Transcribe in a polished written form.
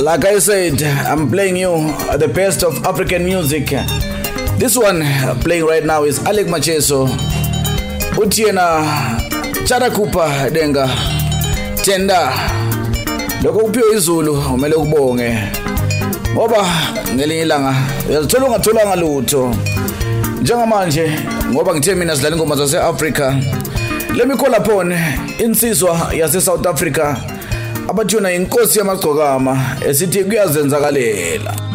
Like I said, I'm playing you the best of African music. This one playing right now is Alec Macheso, Utiena Charakupa Denga Tenda. Loko uphiwe izulu umele ukubonge. Ngoba ngelinye ilanga uyazithola ungatholanga lutho. Njengamanje ngoba ngithe mina sidlala ingoma zase-Africa. Let me call upon insizwa yase South Africa abathuna inkosi yamagcokama esithi kuyazenzakalela.